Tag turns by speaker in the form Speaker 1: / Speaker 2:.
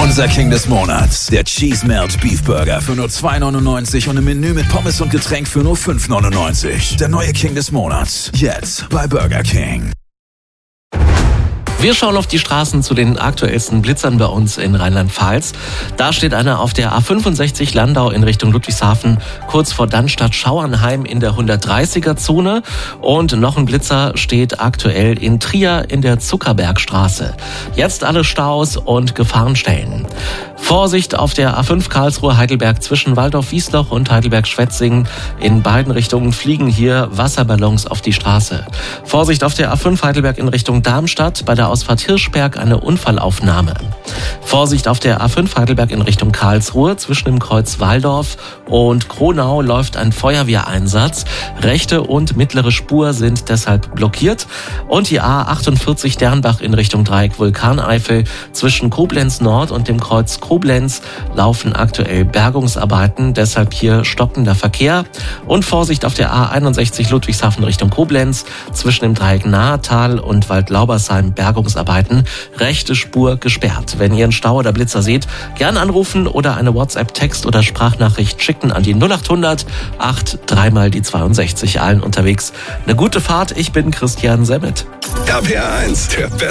Speaker 1: Unser King des Monats. Der Cheese Melt Beef Burger für nur 2,99 und im Menü mit Pommes und Getränk für nur 5,99. Der neue King des Monats. Jetzt bei Burger King.
Speaker 2: Wir schauen auf die Straßen zu den aktuellsten Blitzern bei uns in Rheinland-Pfalz. Da steht einer auf der A65 Landau in Richtung Ludwigshafen, kurz vor Dannstatt-Schauernheim in der 130er-Zone. Und noch ein Blitzer steht aktuell in Trier in der Zuckerbergstraße. Jetzt alle Staus und Gefahrenstellen. Vorsicht auf der A5 Karlsruhe-Heidelberg zwischen Waldorf-Wiesloch und Heidelberg-Schwetzingen. In beiden Richtungen fliegen hier Wasserballons auf die Straße. Vorsicht auf der A5 Heidelberg in Richtung Darmstadt, bei der Ausfahrt Hirschberg eine Unfallaufnahme. Vorsicht auf der A5 Heidelberg in Richtung Karlsruhe, zwischen dem Kreuz Waldorf und Kronau läuft ein Feuerwehreinsatz. Rechte und mittlere Spur sind deshalb blockiert. Und die A48 Dernbach in Richtung Dreieck Vulkaneifel, zwischen Koblenz Nord und dem Kreuz Koblenz laufen aktuell Bergungsarbeiten, deshalb hier stockender Verkehr. Und Vorsicht auf der A61 Ludwigshafen Richtung Koblenz, zwischen dem Dreieck Nahetal und Waldlaubersheim Bergungsarbeiten, rechte Spur gesperrt. Wenn ihr einen Stau oder Blitzer seht, gern anrufen oder eine WhatsApp-Text- oder Sprachnachricht schicken an die 0800 83 mal die 62. Allen unterwegs eine gute Fahrt. Ich bin Christian Semmet.
Speaker 3: RPR 1, der